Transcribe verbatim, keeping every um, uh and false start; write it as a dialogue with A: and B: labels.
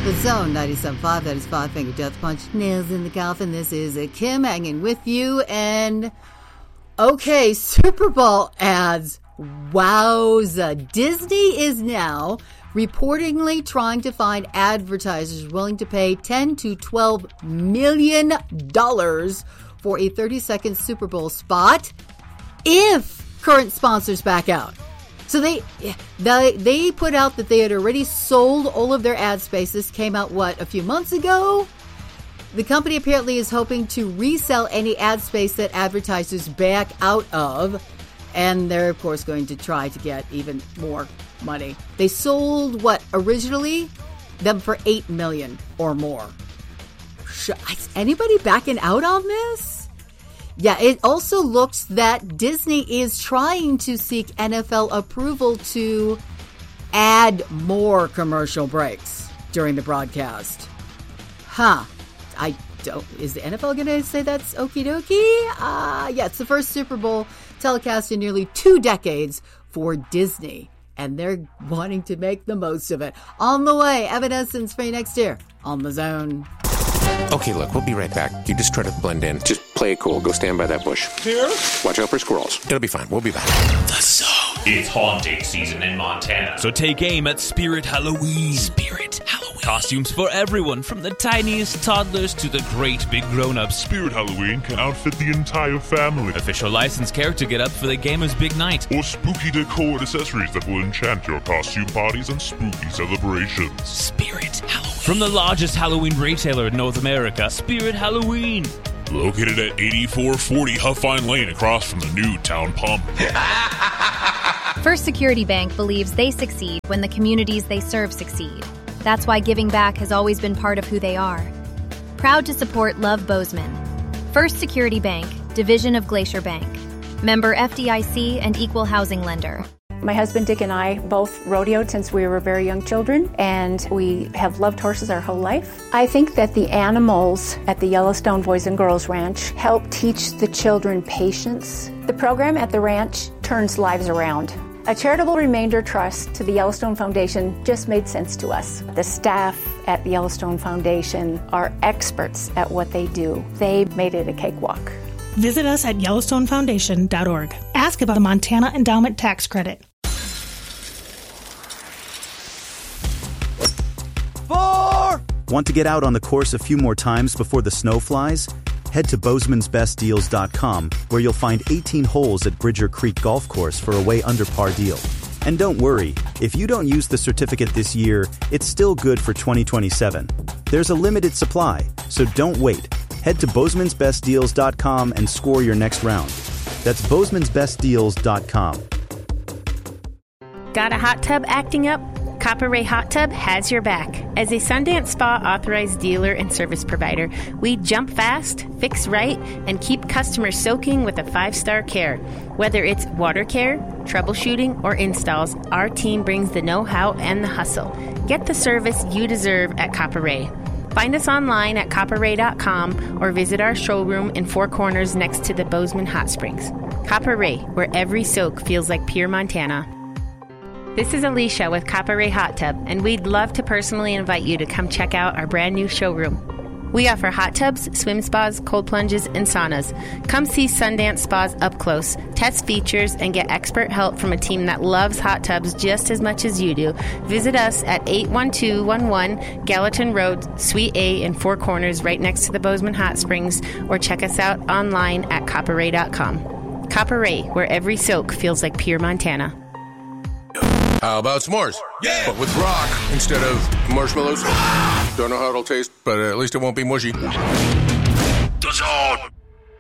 A: The Zone ninety-seven point five, that is Five Finger Death Punch, Nails in the Coffin. This is a Kim hanging with you. And, okay, Super Bowl ads. Wowza. Disney is now reportedly trying to find advertisers willing to pay ten to twelve million dollars for a thirty-second Super Bowl spot if current sponsors back out. So they, they they put out that they had already sold all of their ad space. This came out, what, a few months ago? The company apparently is hoping to resell any ad space that advertisers back out of. And they're, of course, going to try to get even more money. They sold, what, originally? Them for eight million dollars or more. Is anybody backing out on this? Yeah, it also looks that Disney is trying to seek N F L approval to add more commercial breaks during the broadcast. Huh. I don't... Is the N F L going to say that's okie dokie? Uh, yeah, it's the first Super Bowl telecast in nearly two decades for Disney. And they're wanting to make the most of it. On the way, Evanescence for you next year on The Zone.
B: Okay, look, we'll be right back. You just try to blend in. Just play it cool. Go stand by that bush.
C: Here?
B: Watch out for squirrels. It'll be fine. We'll be back.
D: The Zone.
E: It's haunting season in Montana.
D: So take aim at Spirit Halloween. Spirit Halloween. Costumes for everyone, from the tiniest toddlers to the great big grown-ups.
F: Spirit Halloween can outfit the entire family.
D: Official licensed character get up for the gamer's big night.
F: Or spooky decor and accessories that will enchant your costume parties and spooky celebrations.
D: Spirit Halloween. From the largest Halloween retailer in North America, Spirit Halloween.
F: Located at eighty-four forty Huffine Lane across from the new Town Pump.
G: First Security Bank believes they succeed when the communities they serve succeed. That's why giving back has always been part of who they are. Proud to support Love Bozeman. First Security Bank, division of Glacier Bank. Member F D I C and equal housing lender.
H: My husband Dick and I both rodeoed since we were very young children, and we have loved horses our whole life. I think that the animals at the Yellowstone Boys and Girls Ranch help teach the children patience. The program at the ranch turns lives around. A charitable remainder trust to the Yellowstone Foundation just made sense to us. The staff at the Yellowstone Foundation are experts at what they do. They made it a cakewalk.
I: Visit us at yellowstone foundation dot org. Ask about the Montana Endowment Tax Credit.
J: Four! Want to get out on the course a few more times before the snow flies? Head to bozeman's best deals dot com, where you'll find eighteen holes at Bridger Creek Golf Course for a way under par deal. And don't worry, if you don't use the certificate this year, it's still good for twenty twenty-seven. There's a limited supply, so don't wait. Head to bozeman's best deals dot com and score your next round. That's bozeman's best deals dot com.
K: Got a hot tub acting up? Copper Ray Hot Tub has your back. As a Sundance Spa authorized dealer and service provider, we jump fast, fix right, and keep customers soaking with a five-star care. Whether it's water care, troubleshooting, or installs, our team brings the know-how and the hustle. Get the service you deserve at Copper Ray. Find us online at copper ray dot com or visit our showroom in Four Corners next to the Bozeman Hot Springs. Copper Ray, where every soak feels like pure Montana. This is Alicia with Copper Ray Hot Tub, and we'd love to personally invite you to come check out our brand new showroom. We offer hot tubs, swim spas, cold plunges, and saunas. Come see Sundance Spas up close, test features, and get expert help from a team that loves hot tubs just as much as you do. Visit us at eight one two one one Gallatin Road, Suite A in Four Corners, right next to the Bozeman Hot Springs, or check us out online at copper ray dot com. Copper Ray, where every soak feels like pure Montana.
B: How about s'mores? Yeah! But with rock instead of marshmallows. Don't know how it'll taste, but at least it won't be mushy.
F: The Zone!